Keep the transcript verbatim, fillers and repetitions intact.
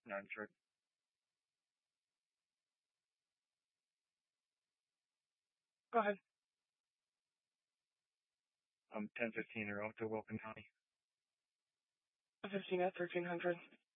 Nine sure. Go ahead. Um, ten fifteen or up to Wilkin County. fifteen at thirteen hundred.